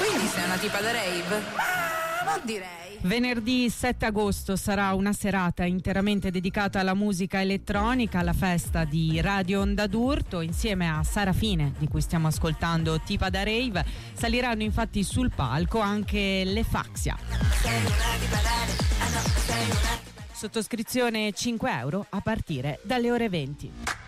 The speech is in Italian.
Quindi sei una tipa da rave? Non direi. Venerdì 7 agosto sarà una serata interamente dedicata alla musica elettronica, alla festa di Radio Onda d'Urto. Insieme a Sara Fine, di cui stiamo ascoltando Tipa da Rave, saliranno infatti sul palco anche le Faxia. Sottoscrizione €5 a partire dalle ore 20.